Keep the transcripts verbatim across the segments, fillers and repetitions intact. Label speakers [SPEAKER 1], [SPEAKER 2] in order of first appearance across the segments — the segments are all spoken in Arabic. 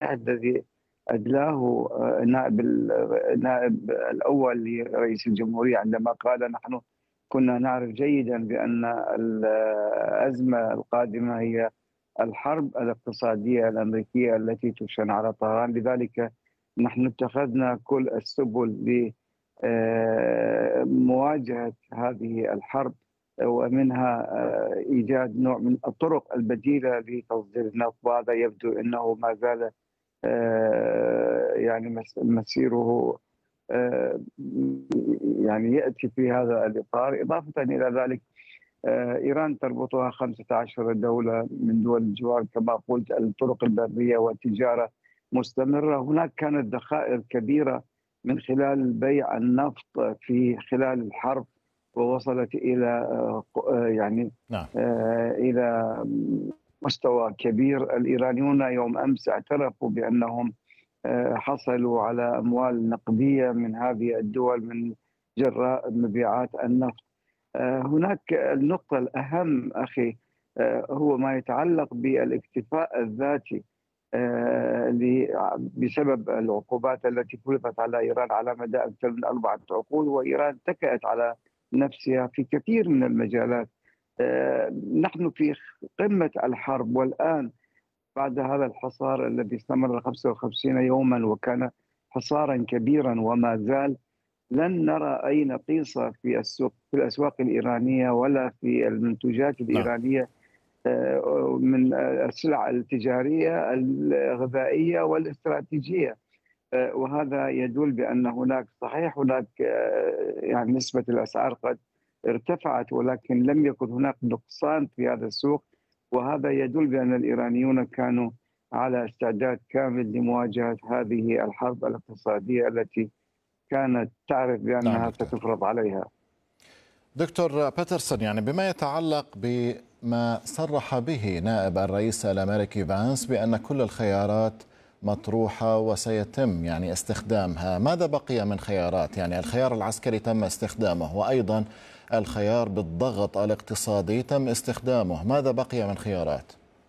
[SPEAKER 1] التصريح الذي أدلاه نائب النائب الأول لرئيس الجمهورية عندما قال: نحن كنا نعرف جيدا بأن الأزمة القادمة هي الحرب الاقتصادية الأمريكية التي تشن على طهران، لذلك نحن اتخذنا كل السبل لمواجهة هذه الحرب، ومنها إيجاد نوع من الطرق البديلة لتصدير النفط، وهذا يبدو أنه ما زال يعني مسيره يعني يأتي في هذا الإطار. إضافة إلى ذلك إيران تربطها خمسة عشر دولة من دول الجوار كما قلت، الطرق البرية والتجارة مستمرة. هناك كانت ذخائر كبيرة من خلال بيع النفط في خلال الحرب، ووصلت إلى يعني
[SPEAKER 2] نعم.
[SPEAKER 1] إلى مستوى كبير. الإيرانيون يوم أمس اعترفوا بأنهم حصلوا على أموال نقدية من هذه الدول من جراء مبيعات النفط. هناك النقطة الأهم أخي هو ما يتعلق بالاكتفاء الذاتي بسبب العقوبات التي فرضت على إيران على مدى أكثر من أربعة عقود، وإيران اتكأت على نفسها في كثير من المجالات. نحن في قمة الحرب، والآن بعد هذا الحصار الذي استمر خمسة وخمسين يوما وكان حصارا كبيرا وما زال، لن نرى أي نقيصة في السوق في الأسواق الإيرانية ولا في المنتوجات الإيرانية من السلع التجارية الغذائية والاستراتيجية. وهذا يدل بأن هناك صحيح هناك يعني نسبة الأسعار قد ارتفعت، ولكن لم يكن هناك نقصان في هذا السوق، وهذا يدل بأن الإيرانيون كانوا على استعداد كامل لمواجهة هذه الحرب الاقتصادية التي كانت تعرف بأنها
[SPEAKER 2] نعم
[SPEAKER 1] ستفرض عليها.
[SPEAKER 2] دكتور بيترسون، يعني بما يتعلق بما صرح به نائب الرئيس الأمريكي فانس بأن كل الخيارات مطروحة وسيتم يعني استخدامها، ماذا بقي من خيارات؟ يعني الخيار العسكري تم استخدامه، وأيضا الخيار بالضغط الاقتصادي تم استخدامه، ماذا بقي من خيارات؟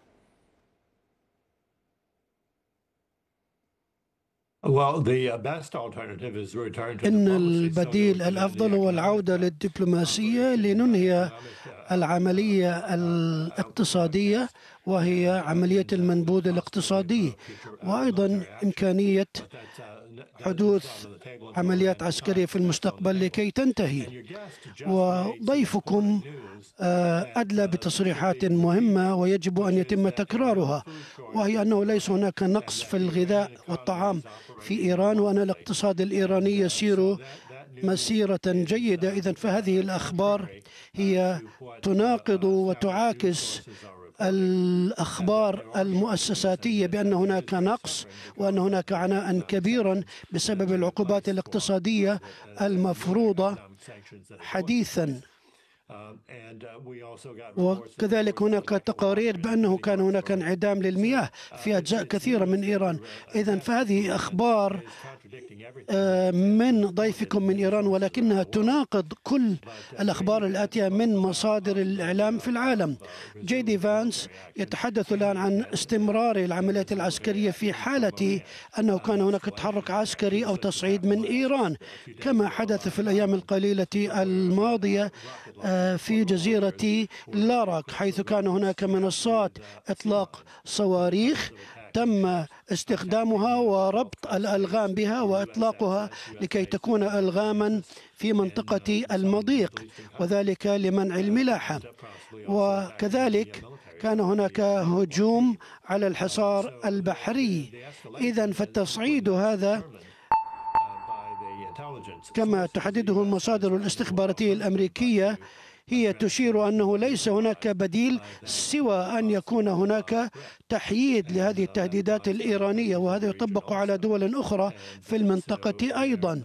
[SPEAKER 3] إن البديل الأفضل هو العودة للدبلوماسية لننهي العملية الاقتصادية، وهي عملية المنبوذ الاقتصادي، وأيضا إمكانية حدوث عمليات عسكرية في المستقبل لكي تنتهي. وضيفكم أدلى بتصريحات مهمة ويجب أن يتم تكرارها، وهي أنه ليس هناك نقص في الغذاء والطعام في إيران، وأن الاقتصاد الإيراني يسير مسيرة جيدة. إذن فهذه الأخبار هي تناقض وتعاكس الأخبار المؤسساتية بأن هناك نقص وأن هناك عناء كبيرا بسبب العقوبات الاقتصادية المفروضة حديثا. وكذلك هناك تقارير بأنه كان هناك انعدام للمياه في أجزاء كثيرة من إيران. إذن فهذه أخبار من ضيفكم من إيران، ولكنها تناقض كل الأخبار الآتية من مصادر الإعلام في العالم. جي دي فانس يتحدث الآن عن استمرار العمليات العسكرية في حالة أنه كان هناك تحرك عسكري أو تصعيد من إيران، كما حدث في الأيام القليلة الماضية في جزيرة لاراك، حيث كان هناك منصات إطلاق صواريخ تم استخدامها وربط الألغام بها وإطلاقها لكي تكون ألغاما في منطقة المضيق، وذلك لمنع الملاحة. وكذلك كان هناك هجوم على الحصار البحري. إذن فالتصعيد هذا كما تحدده المصادر الاستخباراتية الأمريكية هي تشير أنه ليس هناك بديل سوى أن يكون هناك تحييد لهذه التهديدات الإيرانية، وهذا يطبق على دول أخرى في المنطقة أيضا.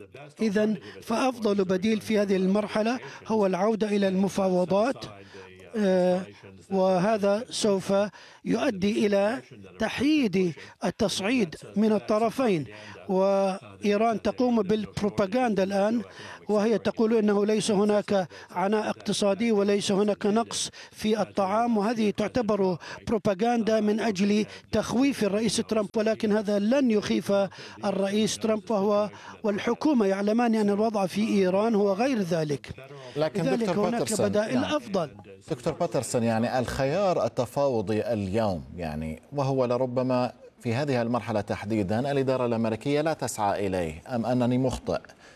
[SPEAKER 3] إذن فأفضل بديل في هذه المرحلة هو العودة إلى المفاوضات وهذا سوف يؤدي إلى تحييد التصعيد من الطرفين. وإيران تقوم بالبروباغندا الآن، وهي تقول إنه ليس هناك عناء اقتصادي وليس هناك نقص في الطعام، وهذه تعتبر بروباغندا من أجل تخويف الرئيس ترامب، ولكن هذا لن يخيف الرئيس ترامب، وهو والحكومة يعلمان أن الوضع في إيران هو غير ذلك.
[SPEAKER 2] لكن
[SPEAKER 3] لذلك
[SPEAKER 2] دكتور
[SPEAKER 3] هناك
[SPEAKER 2] باترسون
[SPEAKER 3] بدائل
[SPEAKER 2] يعني
[SPEAKER 3] أفضل.
[SPEAKER 2] دكتور باترسون، يعني الخيار التفاوضي اليوم يعني وهو لربما في هذه المرحلة تحديدا الإدارة الأمريكية لا تسعى إليه، أم أنني مخطئ؟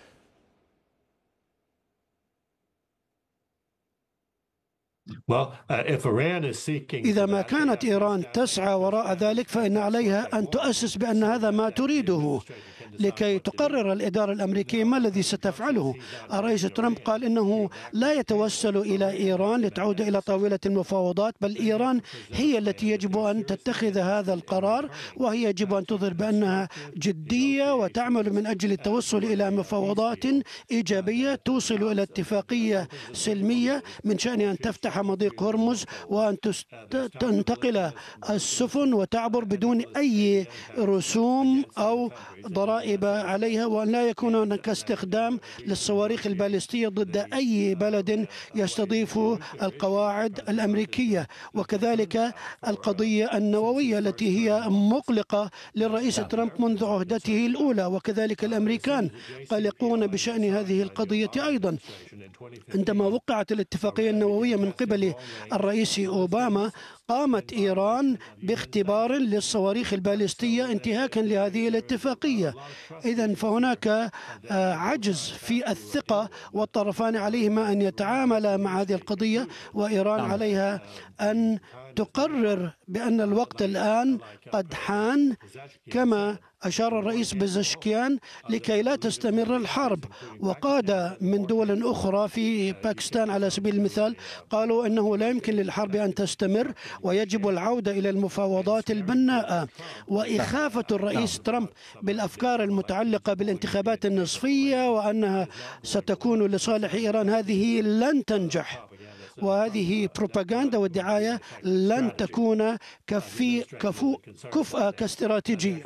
[SPEAKER 3] إذا ما كانت إيران تسعى وراء ذلك فإن عليها أن تؤسس بأن هذا ما تريده لكي تقرر الإدارة الأمريكية ما الذي ستفعله. الرئيس ترامب قال إنه لا يتوسل إلى إيران لتعود إلى طاولة المفاوضات، بل إيران هي التي يجب أن تتخذ هذا القرار، وهي يجب أن تظهر بأنها جدية وتعمل من أجل التوصل إلى مفاوضات إيجابية توصل إلى اتفاقية سلمية من شأنها أن تفتح مضيق هرمز وأن تنتقل السفن وتعبر بدون أي رسوم أو ضرائب عليها، وأن لا يكون هناك استخدام للصواريخ البالستية ضد أي بلد يستضيف القواعد الأمريكية، وكذلك القضية النووية التي هي مقلقة للرئيس ترامب منذ عهدته الأولى، وكذلك الأمريكان قلقون بشأن هذه القضية أيضا. عندما وقعت الاتفاقية النووية من قبل الرئيس أوباما قامت إيران باختبار للصواريخ البالستية انتهاكا لهذه الاتفاقية. إذن فهناك عجز في الثقة، والطرفان عليهما أن يتعاملا مع هذه القضية، وإيران عليها أن تقرر بأن الوقت الآن قد حان كما أشار الرئيس بزشكيان لكي لا تستمر الحرب. وقادة من دول أخرى في باكستان على سبيل المثال قالوا أنه لا يمكن للحرب أن تستمر ويجب العودة إلى المفاوضات البناءة. وإخافة الرئيس ترامب بالأفكار المتعلقة بالانتخابات النصفية وأنها ستكون لصالح إيران هذه لن تنجح، وهذه بروباغندا ودعاية لن تكون كفي كفو كفء كاستراتيجية.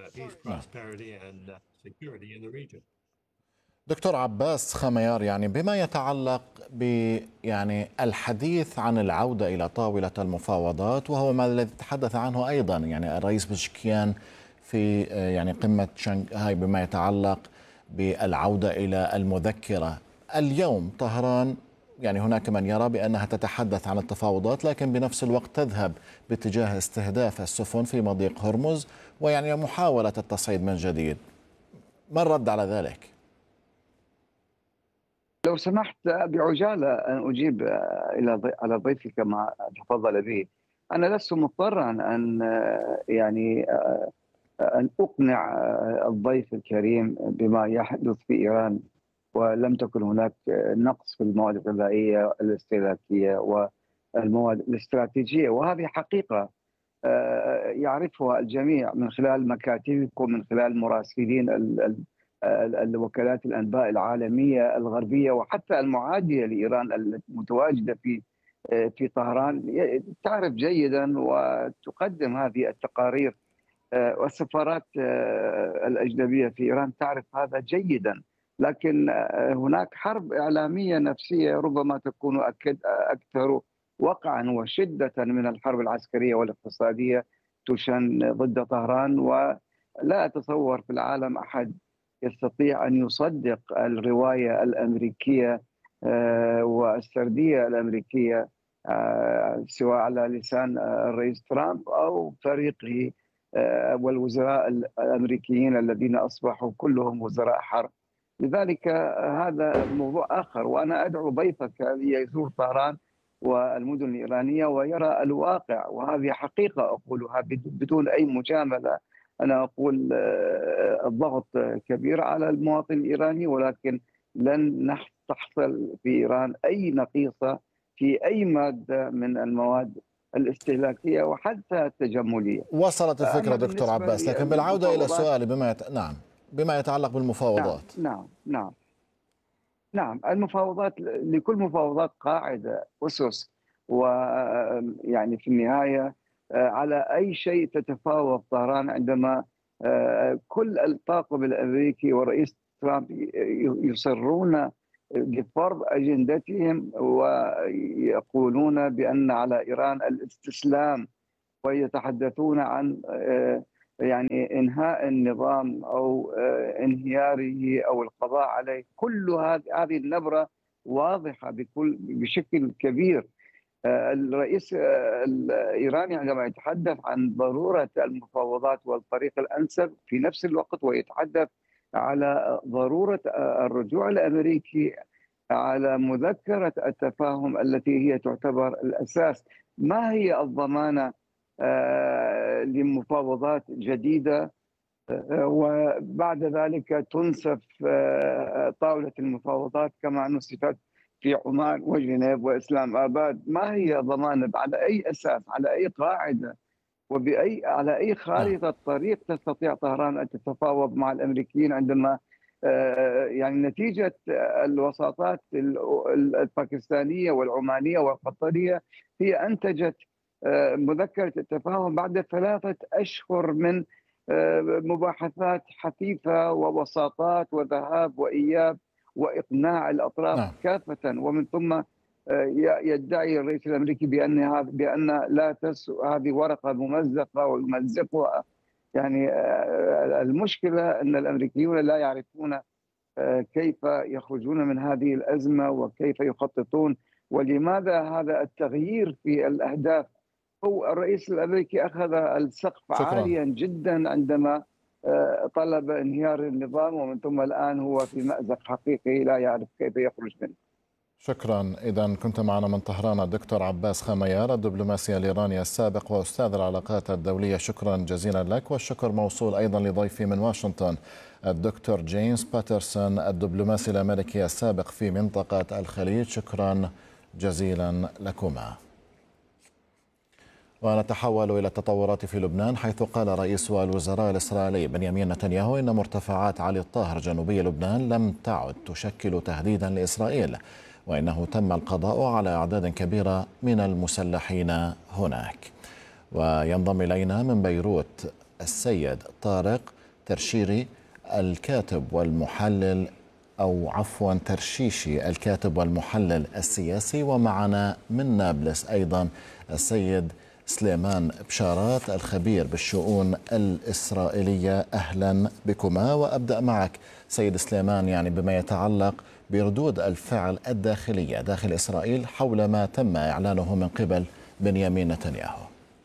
[SPEAKER 2] دكتور عباس خميار، يعني بما يتعلق ب يعني الحديث عن العودة إلى طاولة المفاوضات، وهو ما الذي تحدث عنه أيضا يعني الرئيس بزشكيان في يعني قمة شنغهاي بما يتعلق بالعودة إلى المذكرة. اليوم طهران يعني هناك من يرى بأنها تتحدث عن التفاوضات، لكن بنفس الوقت تذهب باتجاه استهداف السفن في مضيق هرمز ويعني محاولة التصعيد من جديد. ما الرد على ذلك؟
[SPEAKER 1] لو سمحت بعجالة أن أجيب إلى على ضيفي كما تفضل به. أنا لست مضطرا أن يعني أن أقنع الضيف الكريم بما يحدث في إيران، ولم تكن هناك نقص في المواد الغذائية الاستهلاكية والمواد الاستراتيجية، وهذه حقيقة يعرفها الجميع من خلال مكاتبكم، من خلال مراسلين الوكالات الأنباء العالمية الغربية وحتى المعادية لإيران المتواجدة في في طهران، تعرف جيدا وتقدم هذه التقارير، والسفارات الأجنبية في إيران تعرف هذا جيدا. لكن هناك حرب إعلامية نفسية ربما تكون أكثر وقعا وشدة من الحرب العسكرية والاقتصادية تشن ضد طهران، ولا أتصور في العالم أحد يستطيع أن يصدق الرواية الأمريكية والسردية الأمريكية سواء على لسان الرئيس ترامب أو فريقه والوزراء الأمريكيين الذين أصبحوا كلهم وزراء حرب. لذلك هذا موضوع آخر، وأنا أدعو ضيفك ليزور طهران والمدن الإيرانية ويرى الواقع، وهذه حقيقة أقولها بدون أي مجاملة. أنا أقول الضغط كبير على المواطن الإيراني، ولكن لن تحصل في إيران أي نقيصة في أي مادة من المواد الاستهلاكية وحتى التجملية.
[SPEAKER 2] وصلت الفكرة دكتور عباس، لكن بالعودة إلى السؤال بما يت... نعم بما يتعلق بالمفاوضات.
[SPEAKER 1] نعم نعم نعم المفاوضات، لكل مفاوضات قاعدة أسس، ويعني في النهاية على أي شيء تتفاوض طهران عندما كل الطاقم الأمريكي والرئيس ترامب يصرون بفرض أجندتهم ويقولون بأن على إيران الاستسلام، ويتحدثون عن يعني إنهاء النظام أو انهياره أو القضاء عليه. كل هذه النبرة واضحة بكل بشكل كبير. الرئيس الإيراني عندما يتحدث عن ضرورة المفاوضات والطريق الأنسب، في نفس الوقت ويتحدث على ضرورة الرجوع الأمريكي على مذكرة التفاهم التي هي تعتبر الأساس. ما هي الضمانة لمفاوضات جديدة وبعد ذلك تنسف طاولة المفاوضات كما نسفت في عمان وجنيف وإسلام آباد؟ ما هي ضمانة؟ على أي أساس؟ على أي قاعدة؟ وبأي على أي خارطة طريق تستطيع طهران أن تتفاوض مع الأمريكيين عندما يعني نتيجة الوساطات الباكستانية والعمانية والقطرية هي أنتجت مذكرة التفاهم بعد ثلاثة أشهر من مباحثات حثيثة ووساطات وذهاب وإياب وإقناع الأطراف نعم. كافة، ومن ثم يدعي الرئيس الأمريكي بأن بأن لا تس هذه ورقة ممزقة ويمزقها. يعني المشكلة أن الأمريكيون لا يعرفون كيف يخرجون من هذه الأزمة وكيف يخططون، ولماذا هذا التغيير في الأهداف. هو الرئيس الأمريكي أخذ السقف شكرا. عاليا جدا عندما طلب انهيار النظام، ومن ثم الآن هو في مأزق حقيقي لا يعرف كيف يخرج منه.
[SPEAKER 2] شكرا. إذا كنت معنا من طهران الدكتور عباس خميار، الدبلوماسي الإيراني السابق وأستاذ العلاقات الدولية. شكرا جزيلا لك، والشكر موصول أيضا لضيفي من واشنطن الدكتور جيمس باترسون، الدبلوماسي الأمريكي السابق في منطقة الخليج. شكرا جزيلا لكما. ونتحول إلى التطورات في لبنان، حيث قال رئيس الوزراء الإسرائيلي بنيامين نتنياهو إن مرتفعات علي الطاهر جنوبي لبنان لم تعد تشكل تهديدا لإسرائيل، وإنه تم القضاء على أعداد كبيرة من المسلحين هناك. وينضم إلينا من بيروت السيد طارق ترشيري الكاتب والمحلل أو عفوا ترشيشي الكاتب والمحلل السياسي، ومعنا من نابلس أيضا السيد سليمان بشارات الخبير بالشؤون الإسرائيلية. أهلا بكما. وأبدأ معك سيد سليمان، يعني بما يتعلق بردود الفعل الداخلية داخل إسرائيل حول ما تم إعلانه من قبل بنيامين نتنياهو.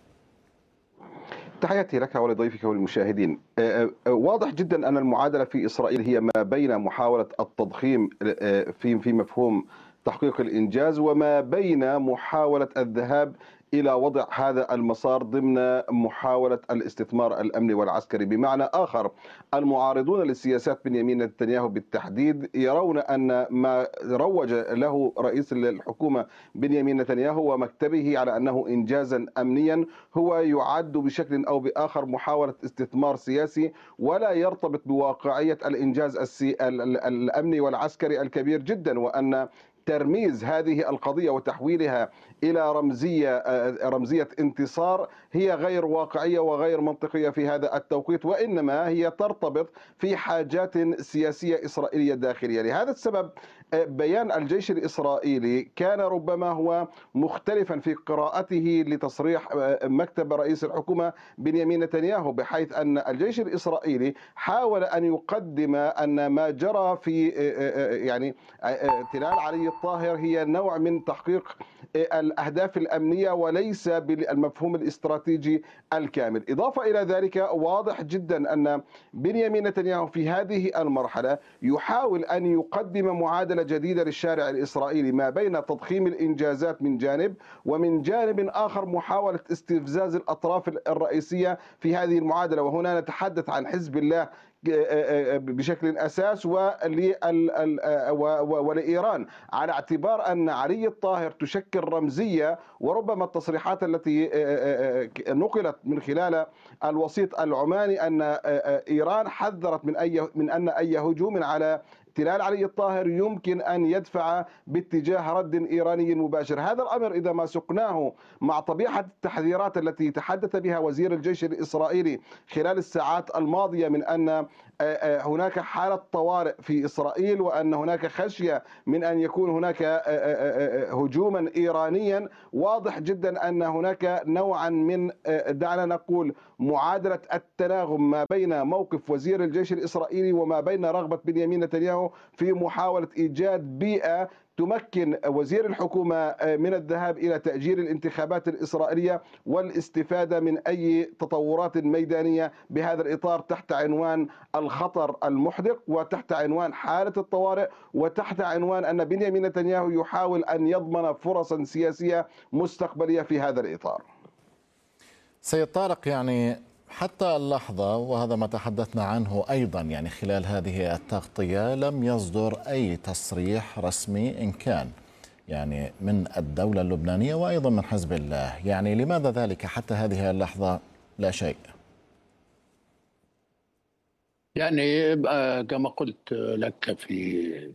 [SPEAKER 4] تحياتي لك ولضيفك والمشاهدين. واضح جدا أن المعادلة في إسرائيل هي ما بين محاولة التضخيم في في مفهوم تحقيق الإنجاز، وما بين محاولة الذهاب إلى وضع هذا المسار ضمن محاولة الاستثمار الأمني والعسكري. بمعنى آخر، المعارضون لسياسات بنيامين نتنياهو بالتحديد يرون أن ما روج له رئيس الحكومة بنيامين نتنياهو ومكتبه على أنه إنجازا أمنيا هو يعد بشكل أو بآخر محاولة استثمار سياسي، ولا يرتبط بواقعية الإنجاز الأمني والعسكري الكبير جدا، وأن ترميز هذه القضية وتحويلها إلى رمزية رمزية انتصار هي غير واقعية وغير منطقية في هذا التوقيت، وإنما هي ترتبط في حاجات سياسية إسرائيلية داخلية. لهذا السبب بيان الجيش الإسرائيلي كان ربما هو مختلفا في قراءته لتصريح مكتب رئيس الحكومة بنيامين نتنياهو، بحيث أن الجيش الإسرائيلي حاول أن يقدم أن ما جرى في يعني تلال علي الطاهر هي نوع من تحقيق الأهداف الأمنية وليس بالمفهوم الاستراتيجي الكامل. إضافة إلى ذلك، واضح جدا أن بنيامين نتنياهو في هذه المرحلة يحاول أن يقدم معادلة جديدة للشارع الإسرائيلي ما بين تضخيم الإنجازات من جانب، ومن جانب آخر محاولة استفزاز الأطراف الرئيسية في هذه المعادلة، وهنا نتحدث عن حزب الله بشكل أساس ولإيران، على اعتبار أن علي الطاهر تشكل رمزية. وربما التصريحات التي نقلت من خلال الوسيط العماني أن إيران حذرت من أي من أن أي هجوم على احتلال علي الطاهر يمكن أن يدفع باتجاه رد إيراني مباشر. هذا الأمر إذا ما سقناه مع طبيعة التحذيرات التي تحدث بها وزير الجيش الإسرائيلي خلال الساعات الماضية من أن هناك حالة طوارئ في إسرائيل وأن هناك خشية من أن يكون هناك هجوما إيرانيا، واضح جدا أن هناك نوعا من دعنا نقول معادلة التناغم ما بين موقف وزير الجيش الإسرائيلي وما بين رغبة بنيامين نتنياهو في محاولة إيجاد بيئة تمكن وزير الحكومة من الذهاب إلى تأجيل الانتخابات الإسرائيلية والاستفادة من أي تطورات ميدانية بهذا الإطار تحت عنوان الخطر المحدق وتحت عنوان حالة الطوارئ وتحت عنوان أن بنيامين نتنياهو يحاول أن يضمن فرصا سياسية مستقبلية في هذا الإطار.
[SPEAKER 2] سيد طارق، يعني حتى اللحظة وهذا ما تحدثنا عنه أيضا يعني خلال هذه التغطية لم يصدر أي تصريح رسمي إن كان يعني من الدولة اللبنانية وأيضا من حزب الله. يعني لماذا ذلك حتى هذه اللحظة لا شيء؟
[SPEAKER 5] يعني كما قلت لك في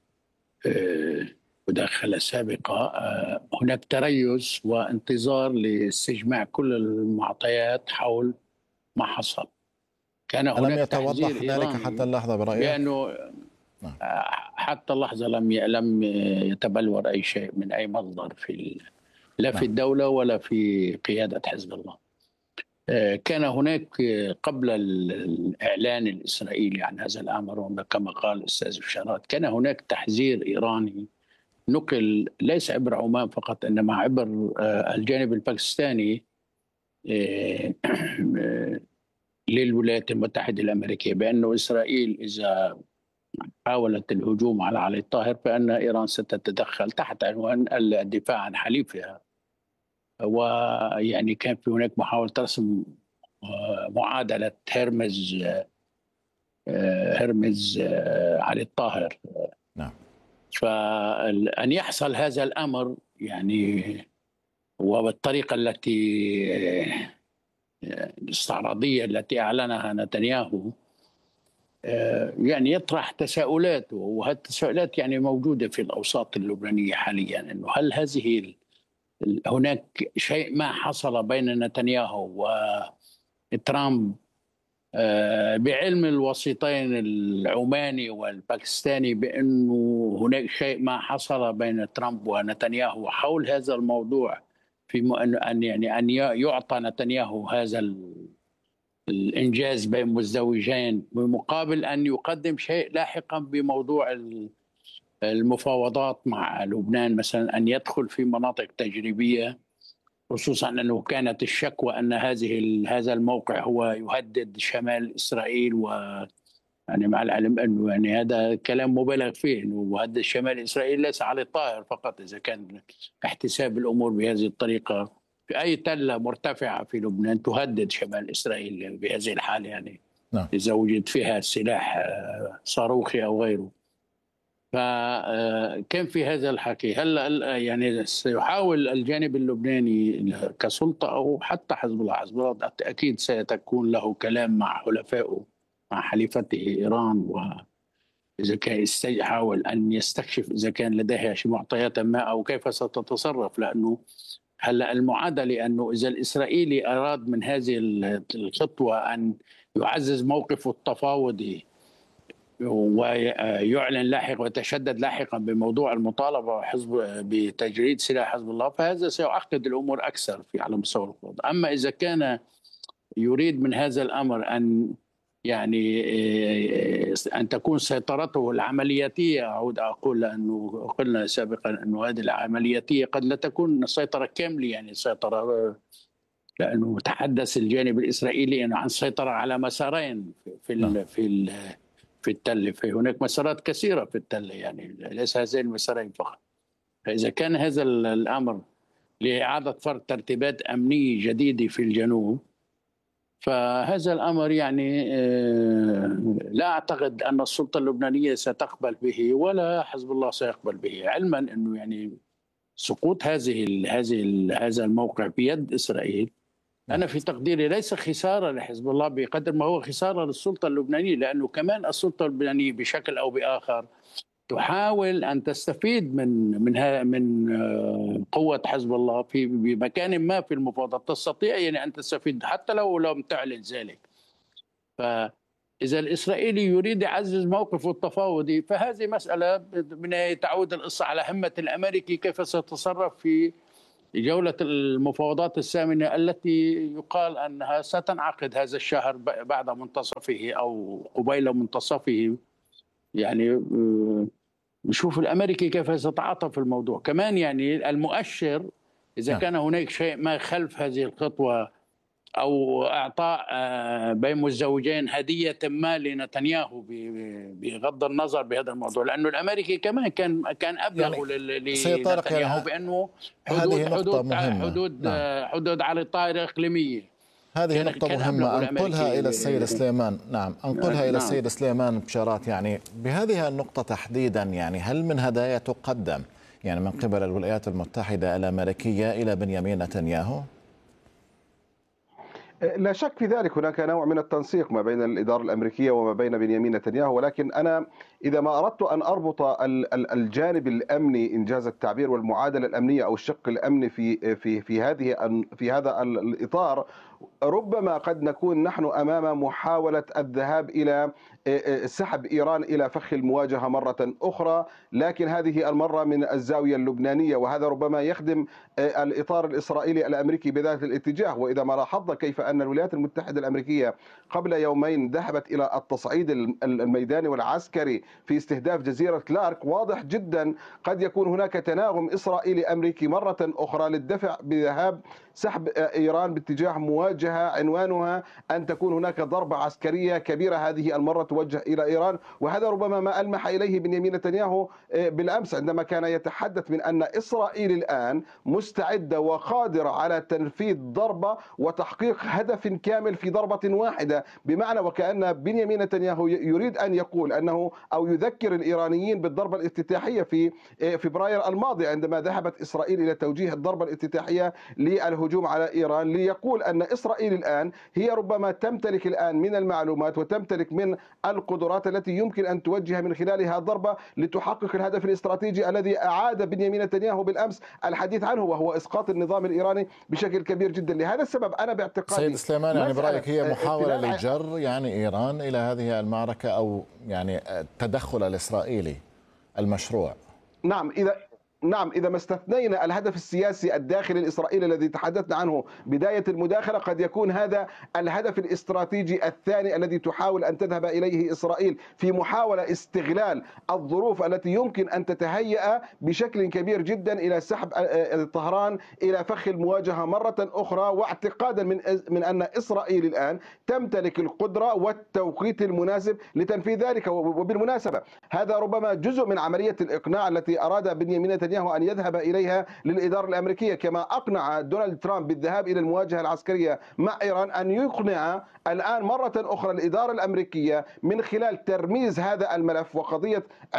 [SPEAKER 5] مداخلة سابقة، هناك تريث وانتظار لاستجماع كل المعطيات حول ما حصل. كان هناك
[SPEAKER 2] ألم يتوضح ذلك حتى اللحظة برأيك؟
[SPEAKER 5] لأنه نعم. حتى اللحظة لم لم يتبلور أي شيء من أي مصدر في لا في نعم. الدولة ولا في قيادة حزب الله. كان هناك قبل الإعلان الإسرائيلي عن هذا الأمر كما قال الأستاذ بشارات، كان هناك تحذير إيراني نقل ليس عبر عمان فقط إنما عبر الجانب الباكستاني للولايات المتحدة الأمريكية بأن إسرائيل إذا حاولت الهجوم على علي الطاهر فإن إيران ستتدخل تحت عنوان الدفاع عن حليفها. ويعني كان في هناك محاولة رسم معادلة هرمز هرمز علي الطاهر.
[SPEAKER 2] نعم.
[SPEAKER 5] فأن يحصل هذا الأمر يعني وبالطريقة التي الاستعراضية التي أعلنها نتنياهو يعني يطرح تساؤلات، وهذه التساؤلات يعني موجودة في الأوساط اللبنانية حاليا، إنه هل هذه هناك شيء ما حصل بين نتنياهو وترامب بعلم الوسيطين العماني والباكستاني بأنه هناك شيء ما حصل بين ترامب ونتنياهو حول هذا الموضوع، في أن يعني أن يعطى نتنياهو هذا الإنجاز بين مزدوجين بمقابل أن يقدم شيء لاحقا بموضوع المفاوضات مع لبنان، مثلا أن يدخل في مناطق تجريبية، خصوصا أنه كانت الشكوى أن هذه هذا الموقع هو يهدد شمال إسرائيل، و يعني مع العلم أنه يعني هذا كلام مبالغ فيه، أنه يهدد شمال إسرائيل ليس علي الطاهر فقط، إذا كان احتساب الأمور بهذه الطريقة في أي تلة مرتفعة في لبنان تهدد شمال إسرائيل بهذه الحالة، يعني نعم. إذا وجد فيها سلاح صاروخي أو غيره. فكان في هذا الحكي. هلا يعني سيحاول الجانب اللبناني كسلطة أو حتى حزب الله حزب الله أكيد سيكون له كلام مع حلفائه مع حليفته إيران، وإذا كان يحاول أن يستكشف إذا كان لديها شيء معطيات ما أو كيف ستتصرف، لأنه هلا المعادلة أنه إذا الإسرائيلي أراد من هذه الخطوة أن يعزز موقفه التفاوضي ويعلن لاحقا ويتشدد لاحقا بموضوع المطالبة حزب بتجريد سلاح حزب الله، فهذا سيعقد الأمور أكثر في على مستوى الخطوط. أما إذا كان يريد من هذا الأمر أن يعني أن تكون سيطرته العملياتية، أعود أقول لأنه قلنا سابقا أنه هذه العملياتية قد لا تكون سيطرة كاملة، يعني سيطرة لأنه تحدث الجانب الإسرائيلي عن سيطرة على مسارين في ال في ال في التل، في هناك مسارات كثيرة في التل، يعني ليس هذين المسارين فقط. فإذا كان هذا الأمر لإعادة فرض ترتيبات أمنية جديدة في الجنوب، فهذا الأمر يعني لا أعتقد أن السلطة اللبنانية ستقبل به ولا حزب الله سيقبل به، علما أنه يعني سقوط هذه هذه هذا الموقع بيد إسرائيل أنا في تقديري ليس خسارة لحزب الله بقدر ما هو خسارة للسلطة اللبنانية، لأنه كمان السلطة اللبنانية بشكل أو بآخر تحاول أن تستفيد من من من قوة حزب الله في بمكان ما في المفاوضات، تستطيع يعني أن تستفيد حتى لو لم تعلن ذلك. فإذا الإسرائيلي يريد يعزز موقفه التفاوضي فهذه مسألة من تعود القصة على همة الأمريكي كيف سيتصرف في جولة المفاوضات الثامنة التي يقال أنها ستنعقد هذا الشهر بعد منتصفه أو قبيل منتصفه. يعني نشوف الأمريكي كيف سيتعاطى في الموضوع. كمان يعني المؤشر إذا كان هناك شيء ما خلف هذه الخطوة أو إعطاء بين الزوجين هدية ما لنتنياهو بغض النظر بهذا الموضوع، لأنه الأمريكي كمان كان كان أبلغ يعني لنتنياهو بأنه حدود حدود حدود حدود على الطائرة إقليمية.
[SPEAKER 2] هذه نقطة مهمة أنقلها إلى السيد سليمان. نعم أنقلها إلى نعم. السيد سليمان بشارات. يعني بهذه النقطة تحديدا، يعني هل من هدايا تقدم يعني من قبل الولايات المتحدة الأمريكية إلى بنيامين نتنياهو؟
[SPEAKER 4] لا شك في ذلك، هناك نوع من التنسيق ما بين الإدارة الأمريكية وما بين بنيامين نتنياهو، ولكن أنا إذا ما أردت أن أربط الجانب الأمني إنجاز التعبير والمعادلة الأمنية أو الشق الأمني في في في هذه في هذا الإطار، ربما قد نكون نحن أمام محاولة الذهاب إلى سحب إيران إلى فخ المواجهة مرة أخرى، لكن هذه المرة من الزاوية اللبنانية، وهذا ربما يخدم الإطار الإسرائيلي الأمريكي بذات الاتجاه. وإذا ما لاحظنا كيف أن الولايات المتحدة الأمريكية قبل يومين ذهبت إلى التصعيد الميداني والعسكري في استهداف جزيرة كلارك، واضح جدا قد يكون هناك تناغم إسرائيلي أمريكي مرة أخرى للدفع بذهاب سحب إيران باتجاه مواجهة عنوانها أن تكون هناك ضربة عسكرية كبيرة هذه المرة توجه إلى إيران. وهذا ربما ما ألمح إليه بنيامين نتنياهو بالأمس عندما كان يتحدث من أن إسرائيل الآن مستعدة وقادرة على تنفيذ ضربة وتحقيق هدف كامل في ضربة واحدة، بمعنى وكأن بنيامين نتنياهو يريد أن يقول أنه أو يذكر الإيرانيين بالضربة الافتتاحية في فبراير الماضي عندما ذهبت إسرائيل إلى توجيه الضربة الافتتاحية للهجوم على إيران، ليقول أن إسرائيل الآن هي ربما تمتلك الآن من المعلومات وتمتلك من القدرات التي يمكن أن توجه من خلالها ضربة لتحقق الهدف الاستراتيجي الذي أعاد بنيامين نتنياهو بالأمس الحديث عنه، وهو إسقاط النظام الإيراني بشكل كبير جدا. لهذا السبب أنا باعتقادي
[SPEAKER 2] سيد سليمان، يعني برأيك هي محاولة لجر يعني إيران إلى هذه المعركة أو يعني التدخل الإسرائيلي المشروع؟
[SPEAKER 4] نعم، إذا نعم إذا ما استثنينا الهدف السياسي الداخلي الإسرائيلي الذي تحدثنا عنه بداية المداخلة، قد يكون هذا الهدف الاستراتيجي الثاني الذي تحاول أن تذهب إليه إسرائيل في محاولة استغلال الظروف التي يمكن أن تتهيأ بشكل كبير جدا إلى سحب طهران إلى فخ المواجهة مرة أخرى، واعتقادا من من أن إسرائيل الآن تمتلك القدرة والتوقيت المناسب لتنفيذ ذلك. وبالمناسبة هذا ربما جزء من عملية الإقناع التي أراد بنيامين نتنياهو أن يذهب إليها للإدارة الأمريكية، كما أقنع دونالد ترامب بالذهاب إلى المواجهة العسكرية مع إيران، أن يقنع الآن مرة أخرى الإدارة الأمريكية من خلال ترميز هذا الملف وقضية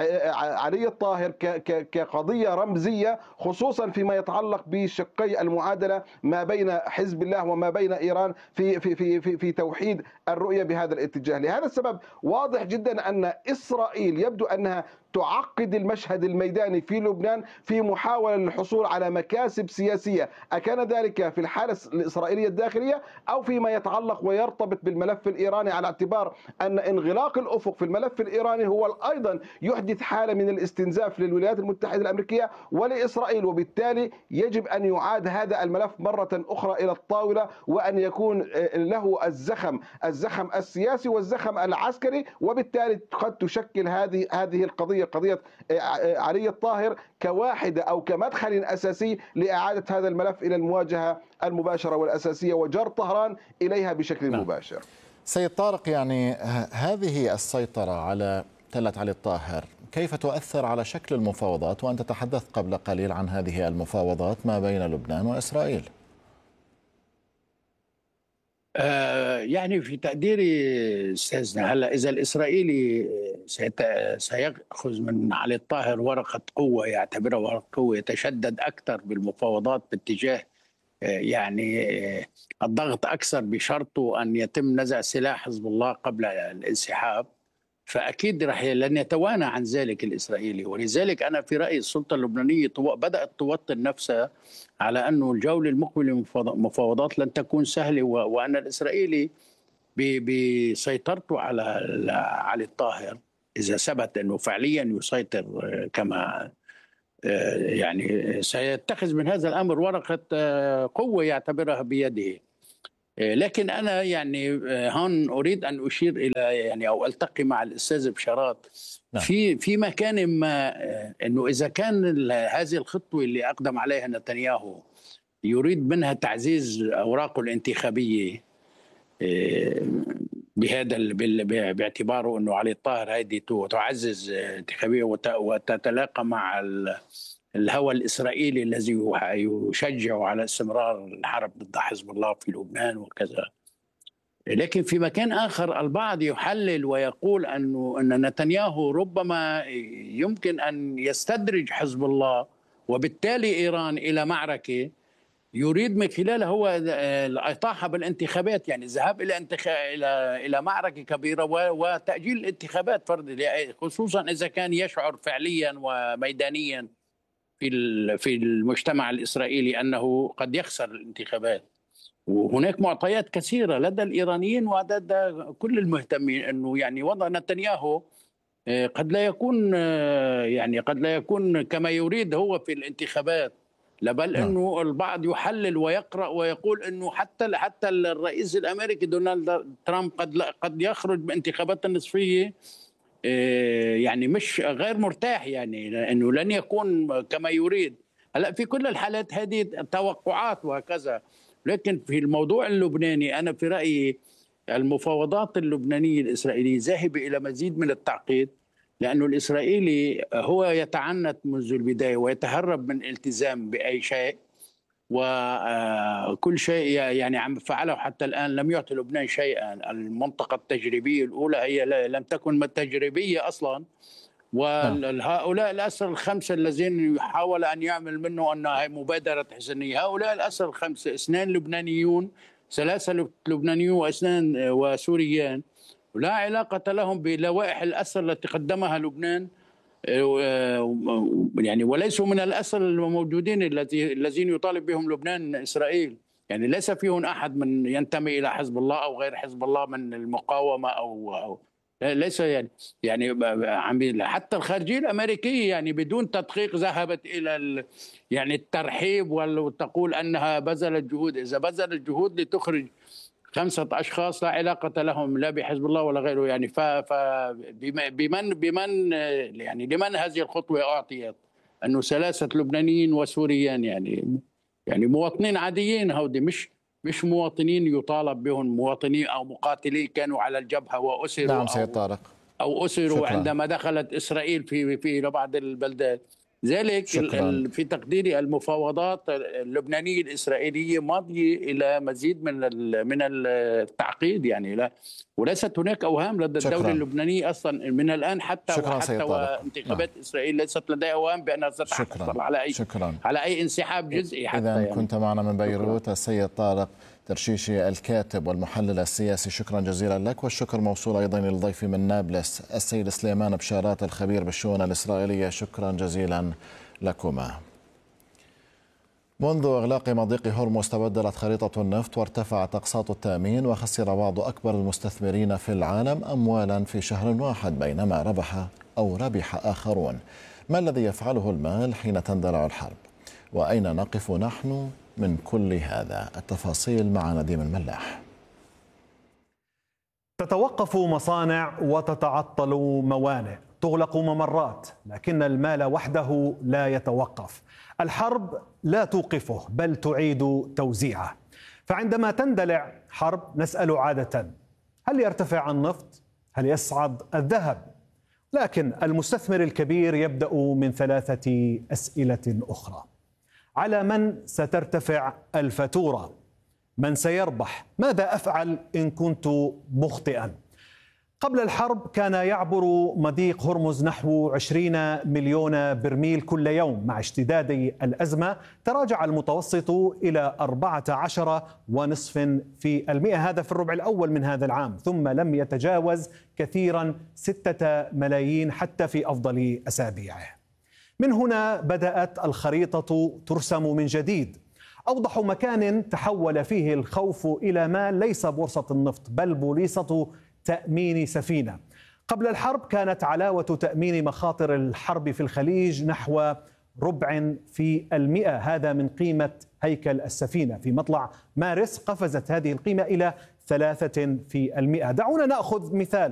[SPEAKER 4] علي الطاهر كقضية رمزية، خصوصا فيما يتعلق بشقي المعادلة ما بين حزب الله وما بين إيران في في في في, في توحيد الرؤية بهذا الاتجاه. لهذا السبب واضح جدا أن إسرائيل يبدو أنها تعقد المشهد الميداني في لبنان في محاولة للحصول على مكاسب سياسية، أكان ذلك في الحالة الإسرائيلية الداخلية أو فيما يتعلق ويرتبط بالملف الإيراني، على اعتبار أن انغلاق الأفق في الملف الإيراني هو أيضا يحدث حالة من الاستنزاف للولايات المتحدة الأمريكية ولإسرائيل، وبالتالي يجب أن يعاد هذا الملف مرة أخرى إلى الطاولة، وأن يكون له الزخم الزخم السياسي والزخم العسكري، وبالتالي قد تشكل هذه هذه القضية قضية علي الطاهر كواحدة أو كمدخل أساسي لإعادة هذا الملف إلى المواجهة المباشرة والأساسية وجر طهران إليها بشكل نعم. مباشر.
[SPEAKER 2] سيد طارق، يعني هذه السيطرة على تلة علي الطاهر كيف تؤثر على شكل المفاوضات، وأنت تحدثت قبل قليل عن هذه المفاوضات ما بين لبنان وإسرائيل؟
[SPEAKER 5] آه يعني في تقديري استاذنا، هلا اذا الاسرائيلي سيأخذ من علي الطاهر ورقه قوه، يعتبرها ورقه قوه، يتشدد اكثر بالمفاوضات باتجاه يعني الضغط أكثر بشرطه أن يتم نزع سلاح حزب الله قبل الانسحاب، فأكيد رح لن يتوانى عن ذلك الإسرائيلي. ولذلك أنا في رأيي السلطة اللبنانية بدأت توطن نفسها على أنه الجولة المقبلة للمفاوضات لن تكون سهلة، وأن الإسرائيلي بسيطرته على علي الطاهر إذا ثبت أنه فعليا يسيطر كما يعني سيتخذ من هذا الأمر ورقة قوة يعتبرها بيده. لكن أنا يعني هون أريد أن أشير إلى يعني أو ألتقي مع الأستاذ بشارات في في مكان ما، أنه إذا كان هذه الخطوة اللي أقدم عليها نتنياهو يريد منها تعزيز أوراقه الانتخابية بهذا باعتباره أنه علي الطاهر هذه تعزز انتخابية وتتلاقى مع الهوى الإسرائيلي الذي يشجع على استمرار الحرب ضد حزب الله في لبنان وكذا. لكن في مكان آخر البعض يحلل ويقول أنه أن نتنياهو ربما يمكن أن يستدرج حزب الله وبالتالي إيران إلى معركة يريد من خلالها هو الإطاحة بالانتخابات، يعني الذهاب إلى انتخ... إلى إلى معركة كبيرة وتأجيل الانتخابات فرض، خصوصا إذا كان يشعر فعليا وميدانيا في في المجتمع الإسرائيلي أنه قد يخسر الانتخابات. وهناك معطيات كثيرة لدى الإيرانيين ولدى كل المهتمين أنه يعني وضع نتنياهو قد لا يكون يعني قد لا يكون كما يريد هو في الانتخابات، بل انه البعض يحلل ويقرأ ويقول انه حتى حتى الرئيس الامريكي دونالد ترامب قد قد يخرج بانتخابات النصفيه يعني مش غير مرتاح، يعني انه لن يكون كما يريد. هلا في كل الحالات هذه توقعات وهكذا، لكن في الموضوع اللبناني انا في رايي المفاوضات اللبنانيه الاسرائيليه ذاهبه الى مزيد من التعقيد، لأنه الإسرائيلي هو يتعنت منذ البداية ويتهرب من الالتزام بأي شيء، وكل شيء يعني عم فعله حتى الآن لم يعطي لبنان شيئا. المنطقة التجريبية الأولى هي لم تكن تجريبية أصلا، وهؤلاء الأسر الخمسة الذين حاول أن يعمل منه أنها مبادرة حسنية، هؤلاء الأسر الخمسة اثنان لبنانيون، ثلاثة لبنانيون واثنان وسوريان، ولا علاقة لهم بلوائح الأسر التي قدمها لبنان، يعني وليسوا من الأسر الموجودين الذين يطالب بهم لبنان إسرائيل، يعني ليس فيهم أحد من ينتمي إلى حزب الله أو غير حزب الله من المقاومة أو, أو ليس يعني يعني حتى الخارجية الأمريكية يعني بدون تدقيق ذهبت إلى يعني الترحيب وتقول أنها بذلت جهود. إذا بذلت جهود لتخرج خمسة أشخاص لا علاقة لهم لا بحزب الله ولا غيره، يعني ف بمن بمن يعني لمن هذه الخطوة أعطيت؟ أنه ثلاثة لبنانيين وسوريان، يعني يعني مواطنين عاديين، هودي مش مش مواطنين يطالب بهم، مواطنين أو مقاتلين كانوا على الجبهة وأسروا.
[SPEAKER 2] نعم سيد طارق.
[SPEAKER 5] أو أسروا عندما دخلت إسرائيل في في بعض البلدات. ذلك شكرا. في تقديري المفاوضات اللبنانية الإسرائيلية ماضية إلى مزيد من من التعقيد، يعني لا وليست هناك أوهام لدى شكرا. الدولة اللبنانية أصلا من الآن حتى
[SPEAKER 2] شكرا
[SPEAKER 5] وحتى وانتخابات نعم. إسرائيل ليست لديها أوهام بأنها ستحصل على أي
[SPEAKER 2] شكرا.
[SPEAKER 5] على أي انسحاب جزئي حتى.
[SPEAKER 2] إذا
[SPEAKER 5] يعني.
[SPEAKER 2] كنت معنا من بيروت شكرا. السيد طارق ترشيشي الكاتب والمحلل السياسي، شكرا جزيلا لك، والشكر موصول أيضا للضيف من نابلس السيد سليمان بشارات الخبير بالشؤون الإسرائيلية، شكرا جزيلا لكما. منذ إغلاق مضيق هرمز تبدلت خريطة النفط وارتفعت أقساط التأمين، وخسر بعض أكبر المستثمرين في العالم أموالا في شهر واحد بينما ربح أو ربح آخرون. ما الذي يفعله المال حين تندلع الحرب؟ وأين نقف نحن من كل هذا؟ التفاصيل مع نديم الملاح.
[SPEAKER 6] تتوقف مصانع وتتعطل موانئ، تغلق ممرات، لكن المال وحده لا يتوقف. الحرب لا توقفه بل تعيد توزيعه. فعندما تندلع حرب نسأل عادة: هل يرتفع النفط؟ هل يصعد الذهب؟ لكن المستثمر الكبير يبدأ من ثلاثة أسئلة أخرى: على من سترتفع الفاتورة؟ من سيربح؟ ماذا أفعل إن كنت مخطئا؟ قبل الحرب كان يعبر مضيق هرمز نحو عشرين مليون برميل كل يوم. مع اشتداد الأزمة تراجع المتوسط إلى أربعة عشر ونصف في المئة، هذا في الربع الأول من هذا العام، ثم لم يتجاوز كثيرا ستة ملايين حتى في أفضل أسابيعه. من هنا بدأت الخريطة ترسم من جديد. أوضح مكان تحول فيه الخوف إلى ما ليس بورصة النفط بل بوليصة تأمين سفينة. قبل الحرب كانت علاوة تأمين مخاطر الحرب في الخليج نحو ربع في المئة، هذا من قيمة هيكل السفينة. في مطلع مارس قفزت هذه القيمة إلى ثلاثة في المئة. دعونا نأخذ مثال.